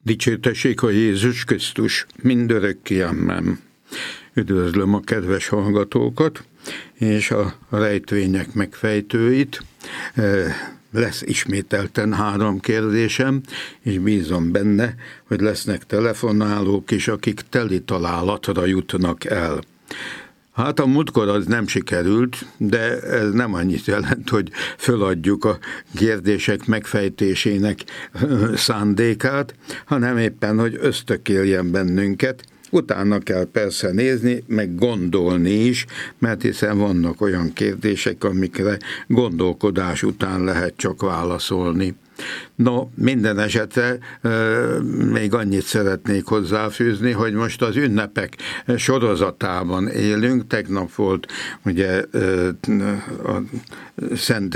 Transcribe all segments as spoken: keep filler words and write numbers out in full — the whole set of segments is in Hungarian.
Dicsértessék a Jézus Krisztus mindörökké, amen. Üdvözlöm a kedves hallgatókat, és a rejtvények megfejtőit. Lesz ismételten három kérdésem, és bízom benne, hogy lesznek telefonálók is, akik teli találatra jutnak el. Hát a múltkor az nem sikerült, de ez nem annyit jelent, hogy föladjuk a kérdések megfejtésének szándékát, hanem éppen, hogy ösztökéljen bennünket. Utána kell persze nézni, meg gondolni is, mert hiszen vannak olyan kérdések, amikre gondolkodás után lehet csak válaszolni. No, minden esetre még annyit szeretnék hozzáfűzni, hogy most az ünnepek sorozatában élünk. Tegnap volt ugye a Szent,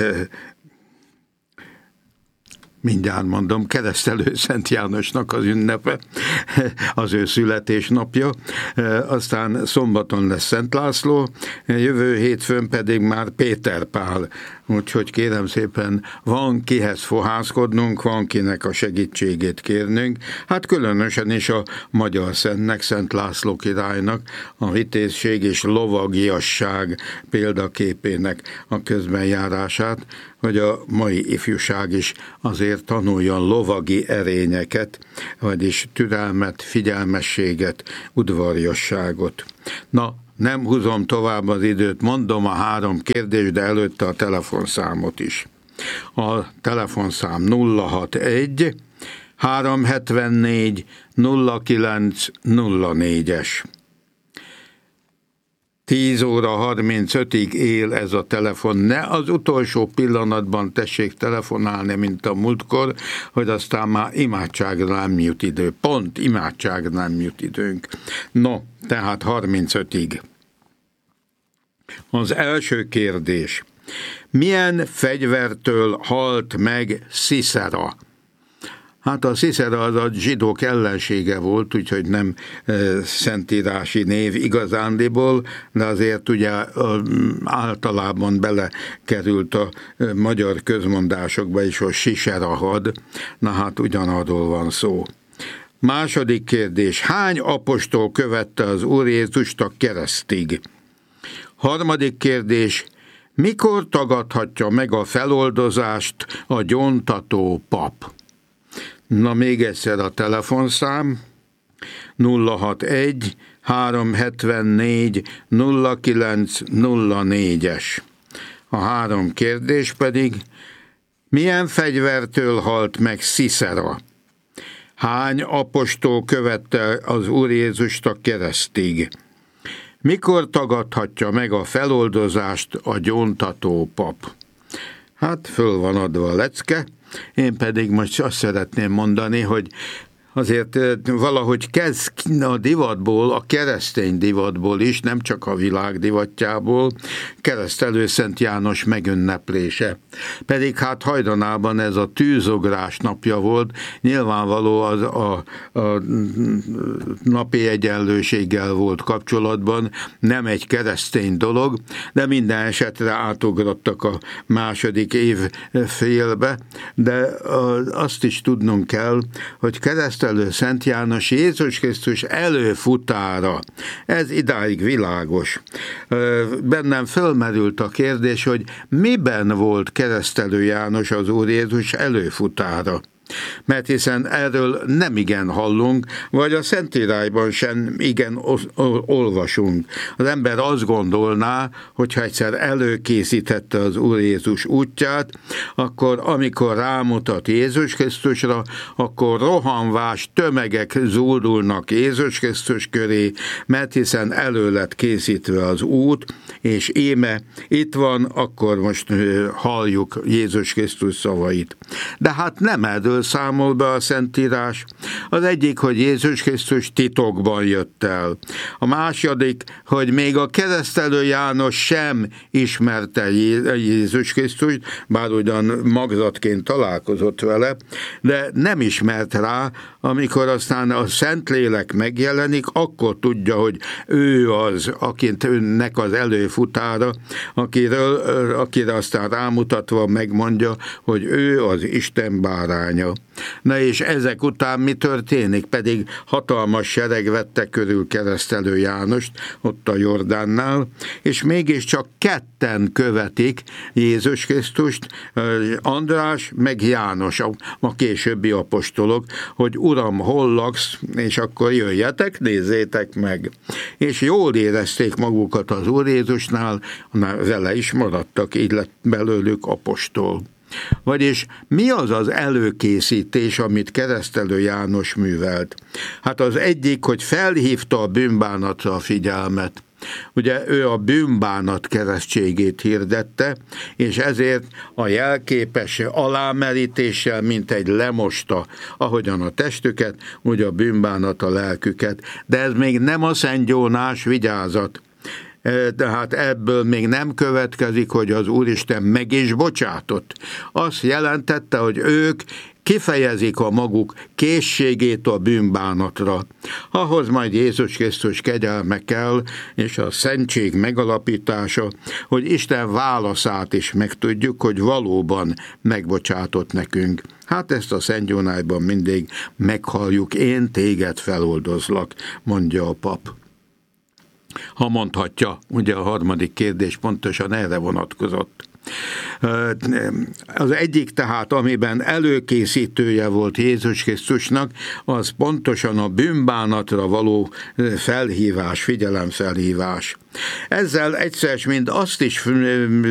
mindjárt mondom, Keresztelő Szent Jánosnak az ünnepe, az ő születésnapja, aztán szombaton lesz Szent László, jövő hétfőn pedig már Péter Pál. Úgyhogy kérem szépen, van kihez fohászkodnunk, van kinek a segítségét kérnünk, hát különösen is a magyar szentnek, Szent László királynak a vitézség és lovagiasság példaképének a közbenjárását, hogy a mai ifjúság is azért tanuljon lovagi erényeket, vagyis türelmet, figyelmességet, udvariasságot. Na, nem húzom tovább az időt, mondom a három kérdést, de előtte a telefonszámot is. A telefonszám nulla hatvanegy háromszázhetvennégy nulla kilenc nulla négyes. tíz óra harmincötig él ez a telefon. Ne az utolsó pillanatban tessék telefonálni, mint a múltkor, hogy aztán már imádságra nem jut idő. Pont imádságra nem jut időnk. No, tehát harmincötig. Az első kérdés. Milyen fegyvertől halt meg Sziszera? Hát a Sziszera az a zsidók ellensége volt, úgyhogy nem e, szentírási név igazándiból, de azért ugye e, általában belekerült a e, magyar közmondásokba is, hogy Sisera had, na hát ugyanarról van szó. Második kérdés. Hány apostol követte az Úr Jézust a keresztig? Harmadik kérdés. Mikor tagadhatja meg a feloldozást a gyóntató pap? Na még egyszer a telefonszám nulla hatvanegy háromszázhetvennégy nulla kilenc nulla négyes. A három kérdés pedig, milyen fegyvertől halt meg Sziszera? Hány apostol követte az Úr Jézust a keresztig? Mikor tagadhatja meg a feloldozást a gyóntató pap? Hát föl van adva a lecke. Én pedig most azt szeretném mondani, hogy azért valahogy kezd a divatból, a keresztény divatból is, nem csak a világ divatjából, Keresztelő Szent János megünneplése. Pedig hát hajdanában ez a tűzugrás napja volt, nyilvánvaló az a, a napi egyenlőséggel volt kapcsolatban, nem egy keresztény dolog, de minden esetre átugrottak a második év félbe, de azt is tudnunk kell, hogy Keresztelő Szent János Jézus Krisztus előfutára. Ez idáig világos. Bennem fölmerült a kérdés, hogy miben volt Keresztelő János az Úr Jézus előfutára. Mert hiszen erről nem igen hallunk, vagy a Szentírásban sem igen olvasunk. Az ember azt gondolná, hogyha egyszer előkészítette az Úr Jézus útját, akkor amikor rámutat Jézus Krisztusra, akkor rohanvás tömegek zúdulnak Jézus Krisztus köré, mert hiszen elő lett készítve az út, és íme itt van, akkor most halljuk Jézus Krisztus szavait. De hát nem erről számol be a Szentírás. Az egyik, hogy Jézus Krisztus titokban jött el. A második, hogy még a Keresztelő János sem ismerte Jézus Krisztust, bár ugyan magzatként találkozott vele, de nem ismert rá, amikor aztán a Szentlélek megjelenik, akkor tudja, hogy ő az, akinek az előfutára, akiről, akire aztán rámutatva megmondja, hogy ő az Isten báránya. Na és ezek után mi történik? Pedig hatalmas sereg vette körül Keresztelő Jánost, ott a Jordánnál, és mégiscsak ketten követik Jézus Krisztust, András meg János, a, a későbbi apostolok, hogy Uram, hol laksz, és akkor jöjjetek, nézzétek meg. És jól érezték magukat az Úr Jézusnál, vele is maradtak, így lett belőlük apostol. Vagyis mi az az előkészítés, amit Keresztelő János művelt? Hát az egyik, hogy felhívta a bűnbánatra a figyelmet. Ugye ő a bűnbánat keresztségét hirdette, és ezért a jelképes alámerítéssel, mint egy lemosta, ahogyan a testüket, úgy a bűnbánat a lelküket. De ez még nem a szentgyónás, vigyázat. Tehát ebből még nem következik, hogy az Úristen meg is bocsátott. Azt jelentette, hogy ők kifejezik a maguk készségét a bűnbánatra. Ahhoz majd Jézus Krisztus kegyelme kell, és a szentség megalapítása, hogy Isten válaszát is megtudjuk, hogy valóban megbocsátott nekünk. Hát ezt a szentgyónájban mindig meghalljuk, én téged feloldozlak, mondja a pap. Ha mondhatja, ugye a harmadik kérdés pontosan erre vonatkozott. Az egyik tehát, amiben előkészítője volt Jézus Krisztusnak, az pontosan a bűnbánatra való felhívás, figyelemfelhívás. Ezzel egyszer mind azt is